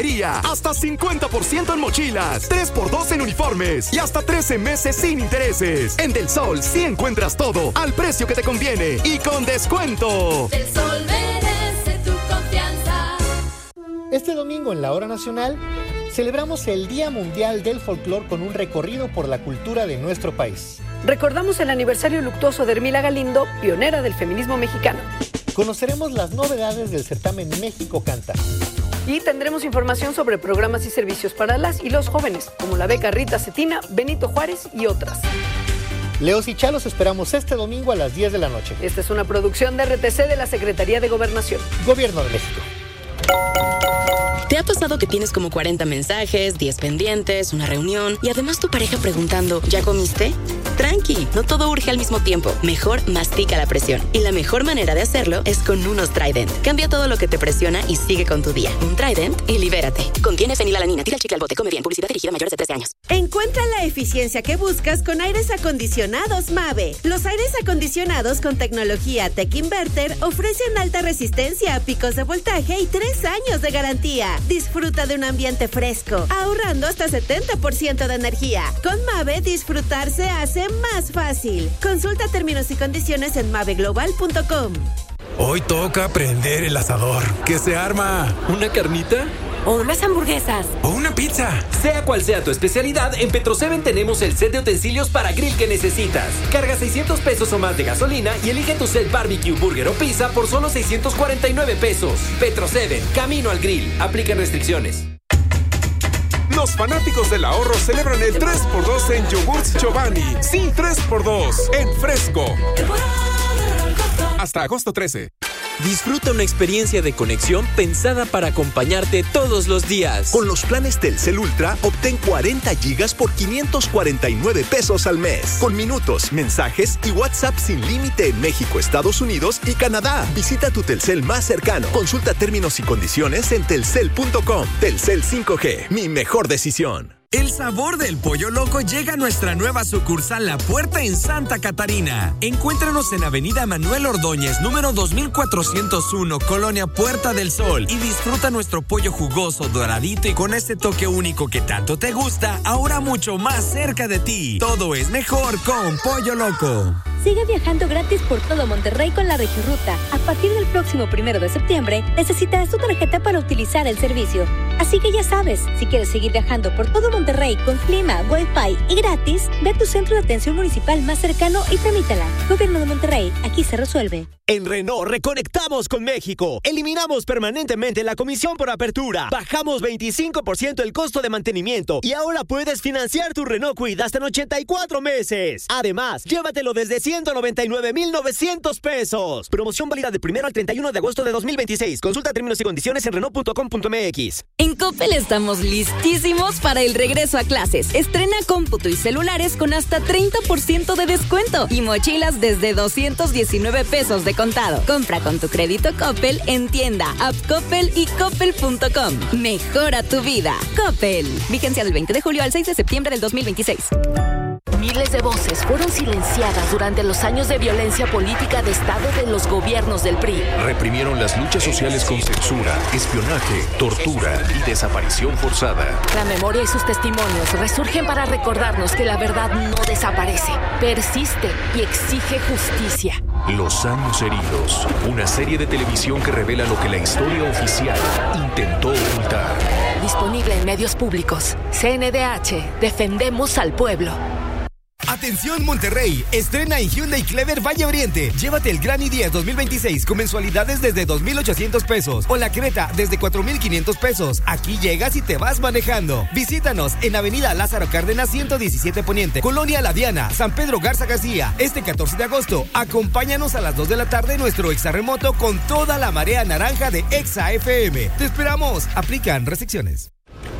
Hasta 50% en mochilas, 3x2 en uniformes y hasta 13 meses sin intereses. En Del Sol sí encuentras todo al precio que te conviene y con descuento. Del Sol merece tu confianza. Este domingo en la Hora Nacional celebramos el Día Mundial del Folclor con un recorrido por la cultura de nuestro país. Recordamos el aniversario luctuoso de Hermila Galindo, pionera del feminismo mexicano. Conoceremos las novedades del certamen México Canta. Y tendremos información sobre programas y servicios para las y los jóvenes, como la beca Rita Cetina, Benito Juárez y otras. Leos y Chalos esperamos este domingo a las 10 de la noche. Esta es una producción de RTC de la Secretaría de Gobernación. Gobierno de México. ¿Te ha pasado que tienes como 40 mensajes, 10 pendientes, una reunión y además tu pareja preguntando, ¿ya comiste? Tranqui, no todo urge al mismo tiempo. Mejor mastica la presión. Y la mejor manera de hacerlo es con unos Trident. Cambia todo lo que te presiona y sigue con tu día. Un Trident y libérate. Contiene fenilalanina. Tira el chicle al bote. Come bien. Publicidad dirigida a mayores de 13 años. Encuentra la eficiencia que buscas con aires acondicionados Mave. Los aires acondicionados con tecnología Tech Inverter ofrecen alta resistencia a picos de voltaje y 3 años de garantía. Disfruta de un ambiente fresco, ahorrando hasta 70% de energía. Con Mave, disfrutar se hace más fácil. Consulta términos y condiciones en maveglobal.com. Hoy toca prender el asador. ¿Qué se arma? ¿Una carnita? O unas hamburguesas. O una pizza. Sea cual sea tu especialidad, en Petro-7 tenemos el set de utensilios para grill que necesitas. Carga 600 pesos o más de gasolina y elige tu set barbecue, burger o pizza por solo 649 pesos. Petro-7, camino al grill. Aplican restricciones. Los fanáticos del ahorro celebran el 3x2 en yogurts Chobani. Sí, 3x2 en fresco. Hasta agosto 13. Disfruta una experiencia de conexión pensada para acompañarte todos los días. Con los planes Telcel Ultra, obtén 40 gigas por 549 pesos al mes. Con minutos, mensajes y WhatsApp sin límite en México, Estados Unidos y Canadá. Visita tu Telcel más cercano. Consulta términos y condiciones en telcel.com. Telcel 5G, mi mejor decisión. El sabor del Pollo Loco llega a nuestra nueva sucursal La Puerta en Santa Catarina. Encuéntranos en Avenida Manuel Ordóñez, número 2401, Colonia Puerta del Sol. Y disfruta nuestro pollo jugoso, doradito y con ese toque único que tanto te gusta, ahora mucho más cerca de ti. Todo es mejor con Pollo Loco. Sigue viajando gratis por todo Monterrey con la Regiruta. A partir del próximo 1 de septiembre, necesitarás tu tarjeta para utilizar el servicio. Así que ya sabes, si quieres seguir viajando por todo Monterrey con clima, Wi-Fi y gratis, ve a tu centro de atención municipal más cercano y tramítala. Gobierno de Monterrey, aquí se resuelve. En Renault reconectamos con México. Eliminamos permanentemente la comisión por apertura. Bajamos 25% el costo de mantenimiento y ahora puedes financiar tu Renault Kwid hasta en 84 meses. Además, llévatelo desde 199,900 pesos. Promoción válida del 1 al 31 de agosto de 2026. Consulta términos y condiciones en Renault.com.mx. En Coppel estamos listísimos para el regreso a clases. Estrena cómputo y celulares con hasta 30% de descuento y mochilas desde 219 pesos de contado. Compra con tu crédito Coppel en tienda, app Coppel y coppel.com. Mejora tu vida. Coppel. Vigencia del 20 de julio al 6 de septiembre del 2026. Miles de voces fueron silenciadas durante los años de violencia política de Estado de los gobiernos del PRI. Reprimieron las luchas sociales con censura, espionaje, tortura y desaparición forzada. La memoria y sus testimonios resurgen para recordarnos que la verdad no desaparece, persiste y exige justicia. Los años heridos, una serie de televisión que revela lo que la historia oficial intentó ocultar. Disponible en medios públicos. CNDH, defendemos al pueblo. Atención Monterrey, estrena en Hyundai Clever Valle Oriente. Llévate el Gran i10 2026 con mensualidades desde 2,800 pesos o la Creta desde 4,500 pesos. Aquí llegas y te vas manejando. Visítanos en Avenida Lázaro Cárdenas 117 Poniente, Colonia La Diana, San Pedro Garza García. Este 14 de agosto, acompáñanos a las 2 de la tarde en nuestro Exa Remoto con toda la marea naranja de Exa FM. Te esperamos. Aplican restricciones.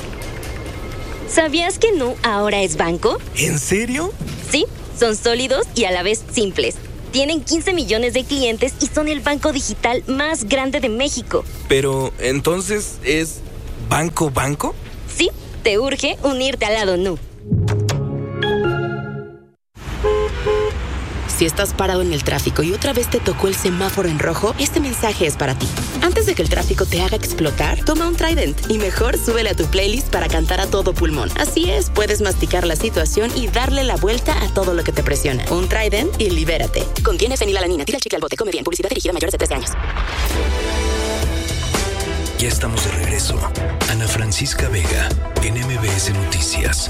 ¿Sabías que Nu ahora es banco? ¿En serio? Sí, son sólidos y a la vez simples. Tienen 15 millones de clientes y son el banco digital más grande de México. Pero, ¿entonces es banco? Sí, te urge unirte al lado Nu. Si estás parado en el tráfico y otra vez te tocó el semáforo en rojo, este mensaje es para ti. Antes de que el tráfico te haga explotar, toma un Trident y mejor súbele a tu playlist para cantar a todo pulmón. Así es, puedes masticar la situación y darle la vuelta a todo lo que te presiona. Un Trident y libérate. Contiene fenilalanina. Tira el chicle al bote. Come bien. Publicidad dirigida a mayores de 13 años. Ya estamos de regreso. Ana Francisca Vega en MBS Noticias.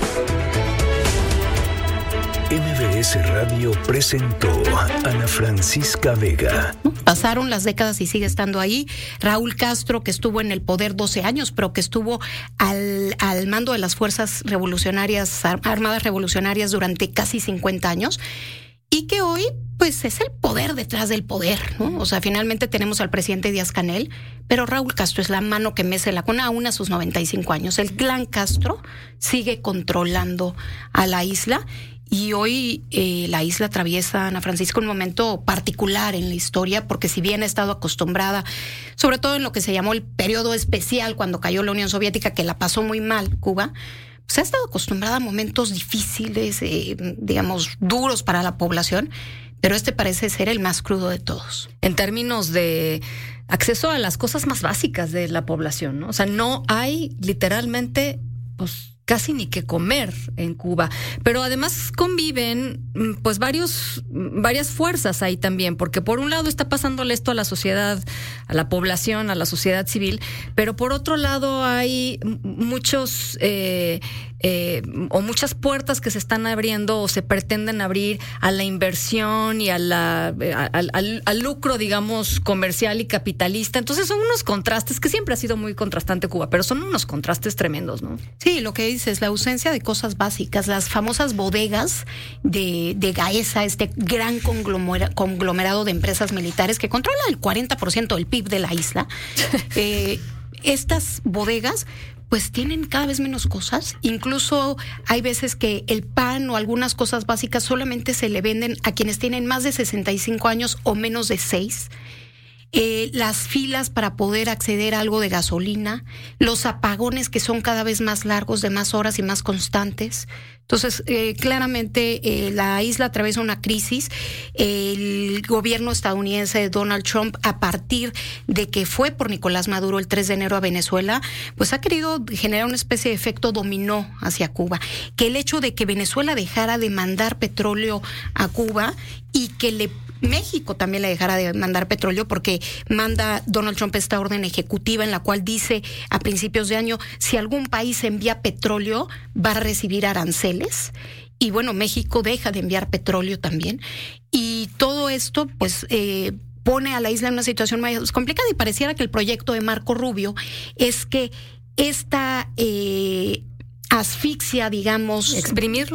MBS Radio presentó a Ana Francisca Vega. Pasaron las décadas y sigue estando ahí. Raúl Castro, que estuvo en el poder 12 años, pero que estuvo al mando de las fuerzas revolucionarias, armadas revolucionarias durante casi 50 años. Y que hoy, pues, es el poder detrás del poder, ¿no? O sea, finalmente tenemos al presidente Díaz-Canel, pero Raúl Castro es la mano que mece la cuna aún a sus 95 años. El clan Castro sigue controlando a la isla. Y hoy la isla atraviesa, Ana Francisca, un momento particular en la historia, porque si bien ha estado acostumbrada, sobre todo en lo que se llamó el periodo especial cuando cayó la Unión Soviética, que la pasó muy mal Cuba, pues ha estado acostumbrada a momentos difíciles, digamos, duros para la población, pero este parece ser el más crudo de todos. En términos de acceso a las cosas más básicas de la población, ¿no? O sea, no hay literalmente, pues, casi ni que comer en Cuba, pero además conviven pues varias fuerzas ahí también, porque por un lado está pasándole esto a la sociedad, a la población, a la sociedad civil, pero por otro lado hay muchos o muchas puertas que se están abriendo o se pretenden abrir a la inversión y al lucro, digamos, comercial y capitalista. Entonces son unos contrastes que siempre ha sido muy contrastante Cuba, pero son unos contrastes tremendos, ¿no? Sí, lo que dices, la ausencia de cosas básicas, las famosas bodegas de Gaesa, este gran conglomerado de empresas militares que controla el 40% del PIB de la isla. Estas bodegas pues tienen cada vez menos cosas. Incluso hay veces que el pan o algunas cosas básicas solamente se le venden a quienes tienen más de 65 años o menos de 6. Las filas para poder acceder a algo de gasolina, los apagones que son cada vez más largos, de más horas y más constantes. Entonces, claramente la isla atraviesa una crisis. El gobierno estadounidense de Donald Trump, a partir de que fue por Nicolás Maduro el 3 de enero a Venezuela, pues ha querido generar una especie de efecto dominó hacia Cuba. Que el hecho de que Venezuela dejara de mandar petróleo a Cuba y que México también le dejara de mandar petróleo, porque manda Donald Trump esta orden ejecutiva en la cual dice a principios de año, si algún país envía petróleo va a recibir aranceles. Y bueno, México deja de enviar petróleo también. Y todo esto pues pone a la isla en una situación más complicada, y pareciera que el proyecto de Marco Rubio es que esta asfixia, digamos, exprimir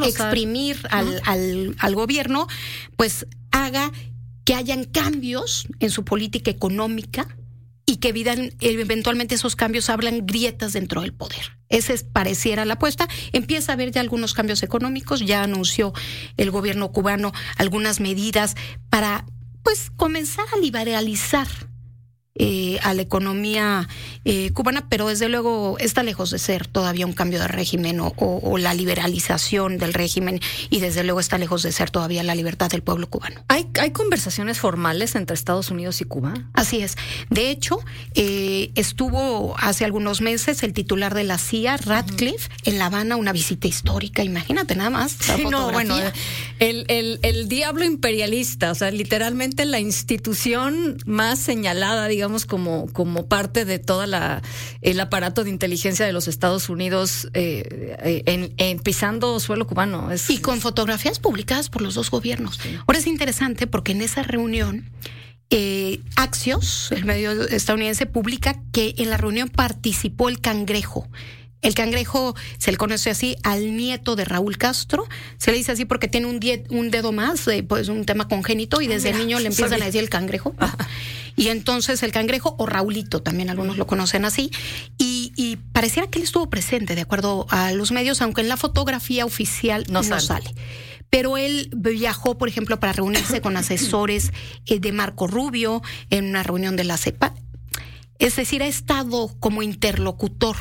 al gobierno, pues haga que hayan cambios en su política económica y que eventualmente esos cambios abran grietas dentro del poder. Esa pareciera la apuesta. Empieza a haber ya algunos cambios económicos. Ya anunció el gobierno cubano algunas medidas para pues comenzar a liberalizar a la economía cubana, pero desde luego está lejos de ser todavía un cambio de régimen o la liberalización del régimen, y desde luego está lejos de ser todavía la libertad del pueblo cubano. ¿Hay conversaciones formales entre Estados Unidos y Cuba? Así es. De hecho, estuvo hace algunos meses el titular de la CIA, Ratcliffe, en La Habana, una visita histórica, imagínate nada más. Sí, no, bueno, el diablo imperialista, o sea, literalmente la institución más señalada, digamos, como parte de toda el aparato de inteligencia de los Estados Unidos en pisando suelo cubano. Y con fotografías publicadas por los dos gobiernos. Sí. Ahora es interesante porque en esa reunión Axios, el medio estadounidense, publica que en la reunión participó el Cangrejo. El Cangrejo se le conoce así al nieto de Raúl Castro. Se le dice así porque tiene un dedo más, pues un tema congénito, y desde niño le empiezan a decir el Cangrejo. Y entonces el Cangrejo, o Raulito, también algunos lo conocen así, y pareciera que él estuvo presente, de acuerdo a los medios, aunque en la fotografía oficial no sale. Pero él viajó, por ejemplo, para reunirse con asesores de Marco Rubio en una reunión de la CEPAL. Es decir, ha estado como interlocutor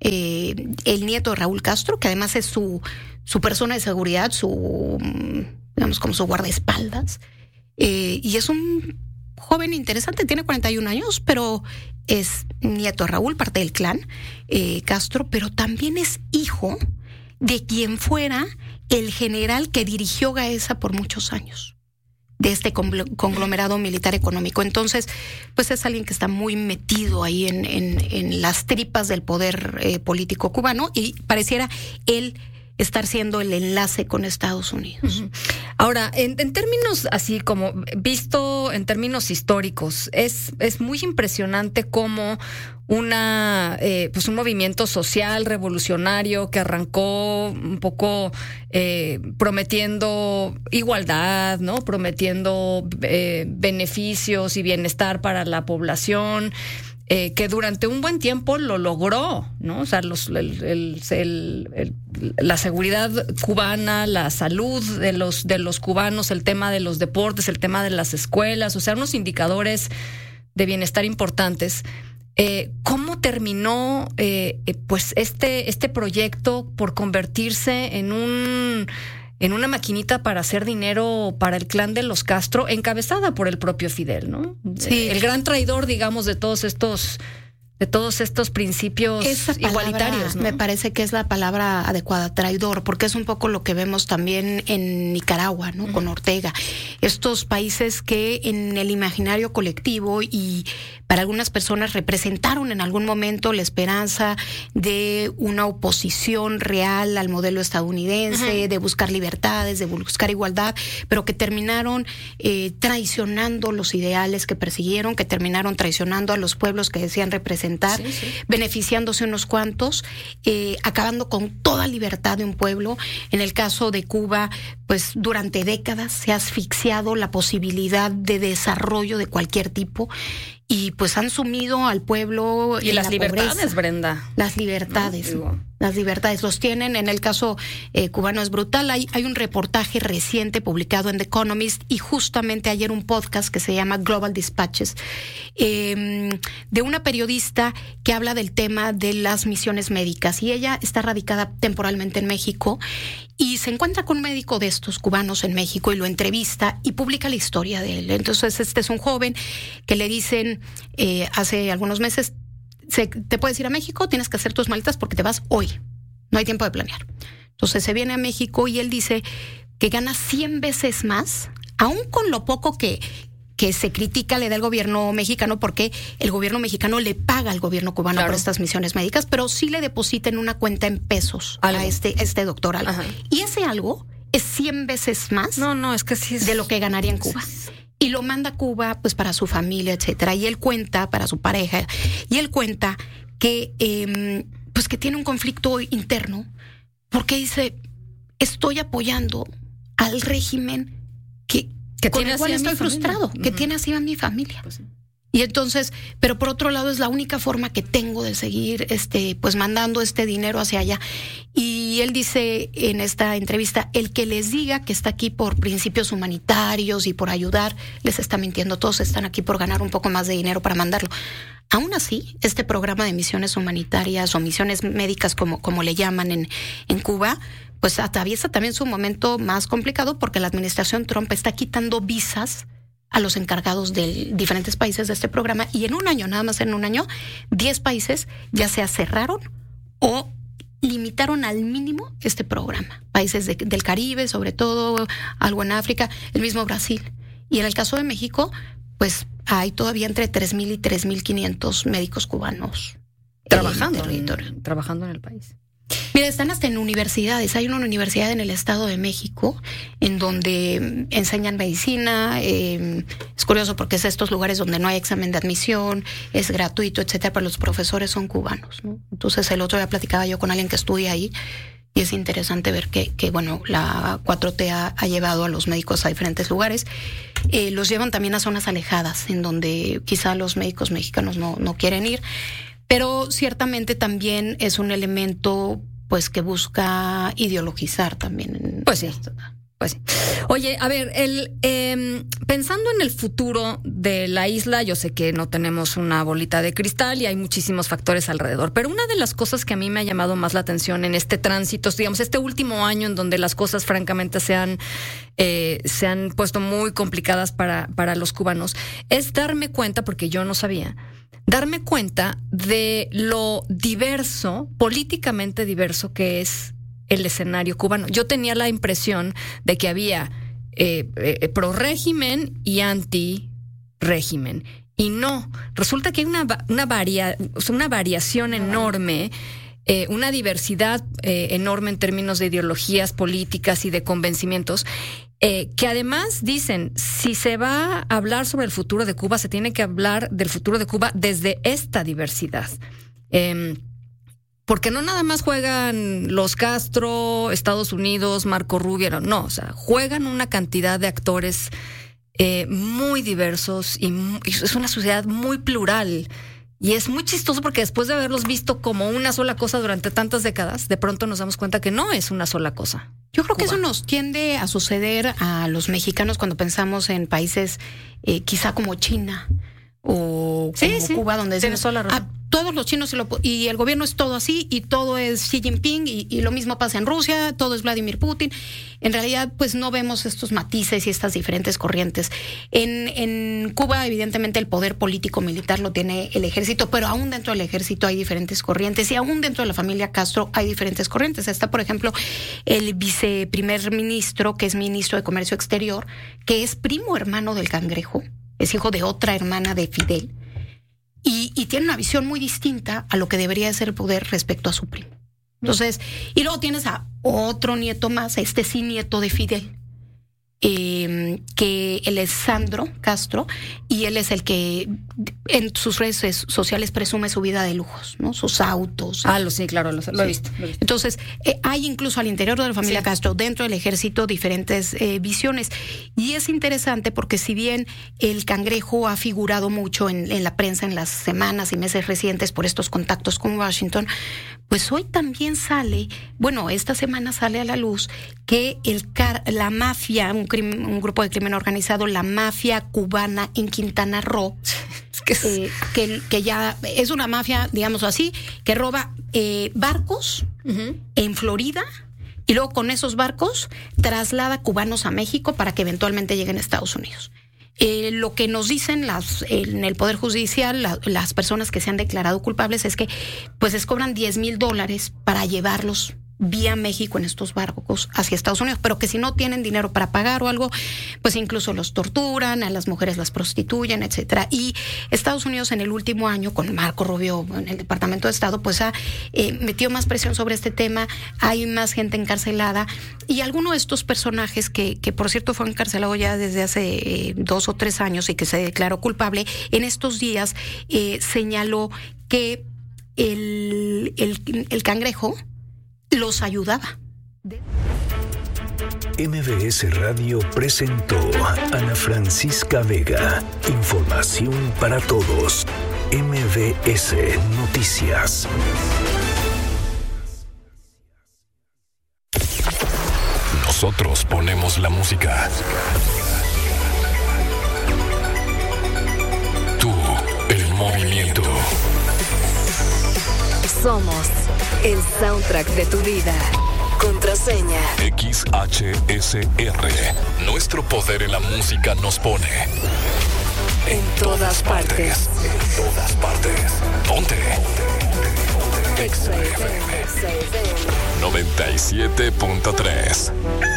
el nieto de Raúl Castro, que además es su persona de seguridad, su digamos, como su guardaespaldas. Y es un joven interesante, tiene 41 años, pero es nieto de Raúl, parte del clan Castro, pero también es hijo de quien fuera el general que dirigió Gaesa por muchos años, de este conglomerado militar económico. Entonces, pues es alguien que está muy metido ahí en las tripas del poder político cubano, y pareciera él estar siendo el enlace con Estados Unidos. Ahora, en términos así como visto en términos históricos, es muy impresionante cómo un movimiento social revolucionario que arrancó un poco prometiendo igualdad, ¿no? Prometiendo beneficios y bienestar para la población, que durante un buen tiempo lo logró, ¿no? O sea, la seguridad cubana, la salud de los cubanos, el tema de los deportes, el tema de las escuelas, o sea, unos indicadores de bienestar importantes. ¿Cómo terminó pues este proyecto por convertirse en una maquinita para hacer dinero para el clan de los Castro, encabezada por el propio Fidel, ¿no? Sí. El gran traidor, digamos, de todos estos principios igualitarios, ¿no? Me parece que es la palabra adecuada, traidor, porque es un poco lo que vemos también en Nicaragua, ¿no? Con Ortega. Estos países que en el imaginario colectivo y para algunas personas representaron en algún momento la esperanza de una oposición real al modelo estadounidense, de buscar libertades, de buscar igualdad, pero que terminaron traicionando los ideales que persiguieron, que terminaron traicionando a los pueblos que decían representar, beneficiándose unos cuantos, acabando con toda libertad de un pueblo. En el caso de Cuba, pues durante décadas se ha asfixiado la posibilidad de desarrollo de cualquier tipo, y pues han sumido al pueblo y en las la libertades, pobreza. Brenda. Las libertades, las libertades los tienen. En el caso cubano es brutal. Hay un reportaje reciente publicado en The Economist, y justamente ayer un podcast que se llama Global Dispatches, de una periodista que habla del tema de las misiones médicas, y ella está radicada temporalmente en México y se encuentra con un médico de estos cubanos en México y lo entrevista y publica la historia de él. Entonces este es un joven que le dicen hace algunos meses: te puedes ir a México, tienes que hacer tus maletas porque te vas hoy, no hay tiempo de planear. Entonces se viene a México y él dice que gana 100 veces más, aún con lo poco que se critica le da el gobierno mexicano, porque el gobierno mexicano le paga al gobierno cubano por estas misiones médicas, pero sí le deposita en una cuenta en pesos a este doctor algo. Y ese algo es 100 veces más es que sí de lo que ganaría en Cuba. Y lo manda a Cuba pues para su familia, etcétera. Y él cuenta, para su pareja, y él cuenta que pues que tiene un conflicto interno, porque dice: estoy apoyando al régimen que con el cual estoy frustrado, que tiene así a mi familia. Pues sí. Y entonces, pero por otro lado es la única forma que tengo de seguir pues mandando este dinero hacia allá. Y él dice en esta entrevista: el que les diga que está aquí por principios humanitarios y por ayudar, les está mintiendo. Todos están aquí por ganar un poco más de dinero para mandarlo. Aún así, este programa de misiones humanitarias o misiones médicas, como le llaman en Cuba, pues atraviesa también su momento más complicado, porque la administración Trump está quitando visas a los encargados de diferentes países de este programa, y en un año, nada más en un año, 10 países ya se cerraron o limitaron al mínimo este programa. Países del Caribe, sobre todo, algo en África, el mismo Brasil. Y en el caso de México, pues hay todavía entre 3,000 y 3,500 médicos cubanos trabajando en el país. Mira, están hasta en universidades. Hay una universidad en el Estado de México en donde enseñan medicina. Es curioso porque es estos lugares donde no hay examen de admisión, es gratuito, etcétera, pero los profesores son cubanos, ¿no? Entonces el otro día platicaba yo con alguien que estudia ahí, y es interesante ver que bueno, la 4T ha llevado a los médicos a diferentes lugares. Los llevan también a zonas alejadas, en donde quizá los médicos mexicanos no quieren ir. Pero ciertamente también es un elemento pues que busca ideologizar también. Pues sí. Pues sí. Oye, a ver, pensando en el futuro de la isla, yo sé que no tenemos una bolita de cristal y hay muchísimos factores alrededor, pero una de las cosas que a mí me ha llamado más la atención en este tránsito, digamos, este último año en donde las cosas francamente se han puesto muy complicadas para los cubanos, es darme cuenta, porque yo no sabía, darme cuenta de lo diverso, políticamente diverso que es el escenario cubano. Yo tenía la impresión de que había pro régimen y anti régimen, y no, resulta que hay una variación enorme, una diversidad enorme en términos de ideologías políticas y de convencimientos, que además dicen, si se va a hablar sobre el futuro de Cuba, se tiene que hablar del futuro de Cuba desde esta diversidad. Porque no nada más juegan los Castro, Estados Unidos, Marco Rubio, no, o sea, juegan una cantidad de actores muy diversos y es una sociedad muy plural. Y es muy chistoso porque después de haberlos visto como una sola cosa durante tantas décadas, de pronto nos damos cuenta que no es una sola cosa. Yo creo que eso nos tiende a suceder a los mexicanos cuando pensamos en países quizá como China o como Cuba, donde tienes toda la razón. Todos los chinos y el gobierno es todo así y todo es Xi Jinping y lo mismo pasa en Rusia, todo es Vladimir Putin. En realidad, pues no vemos estos matices y estas diferentes corrientes. En Cuba, evidentemente, el poder político militar lo tiene el ejército, pero aún dentro del ejército hay diferentes corrientes y aún dentro de la familia Castro hay diferentes corrientes. Está, por ejemplo, el viceprimer ministro, que es ministro de Comercio Exterior, que es primo hermano del Cangrejo, es hijo de otra hermana de Fidel. Y tiene una visión muy distinta a lo que debería ser el poder respecto a su primo. Entonces, y luego tienes a otro nieto más, sí nieto de Fidel, que él es Sandro Castro, y él es el que en sus redes sociales presume su vida de lujos, ¿no? Sus autos. Sí, claro, lo he visto. Entonces, hay incluso al interior de la familia Castro, dentro del ejército, diferentes visiones. Y es interesante porque si bien el Cangrejo ha figurado mucho en la prensa en las semanas y meses recientes por estos contactos con Washington, pues hoy también esta semana sale a la luz que la mafia, un grupo de crimen organizado, la mafia cubana en Quintana Roo, que ya es una mafia, digamos así, que roba barcos en Florida y luego con esos barcos traslada cubanos a México para que eventualmente lleguen a Estados Unidos. Lo que nos dicen en el Poder Judicial, las personas que se han declarado culpables, es que pues les cobran $10,000 para llevarlos vía México en estos barcos hacia Estados Unidos, pero que si no tienen dinero para pagar o algo, pues incluso los torturan, a las mujeres las prostituyen, etcétera. Y Estados Unidos en el último año, con Marco Rubio en el Departamento de Estado, pues ha metido más presión sobre este tema, hay más gente encarcelada, y alguno de estos personajes que por cierto fue encarcelado ya desde hace 2 o 3 años y que se declaró culpable, en estos días señaló que el Cangrejo los ayudaba. MBS Radio presentó a Ana Francisca Vega. Información para todos. MBS Noticias. Nosotros ponemos la música. Tú, el movimiento. Somos el soundtrack de tu vida. Contraseña XHSR. Nuestro poder en la música nos pone en todas partes. En todas partes. Ponte. XFM 97.3.